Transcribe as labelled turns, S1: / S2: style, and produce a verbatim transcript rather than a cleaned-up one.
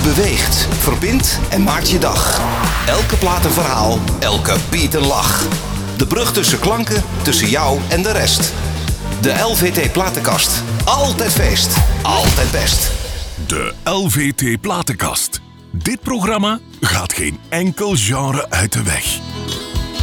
S1: beweegt, verbindt en maakt je dag. Elke plaat een verhaal, elke beat een lach. De brug tussen klanken, tussen jou en de rest. De L V T Platenkast. Altijd feest, altijd best.
S2: De L V T Platenkast. Dit programma gaat geen enkel genre uit de weg.